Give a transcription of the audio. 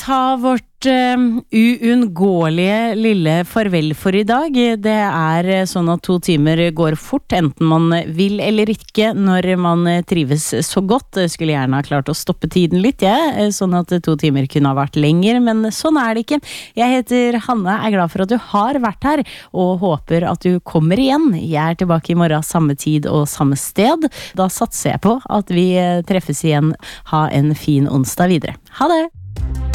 Ta vårt uunngåelige lille farvel for I dag. Det sånn at 2 timer går fort, enten man vil eller ikke, når man trives så godt. Jeg skulle gjerne ha klart å stoppe tiden litt, sånn at 2 timer kunne ha vært lenger, men sånn det ikke. Jeg heter Hanne, glad for at du har vært her, og håper at du kommer igjen. Jeg tilbake I morgen, samme tid og samme sted. Da satser jeg på at vi treffes igjen. Ha en fin onsdag videre. Ha det!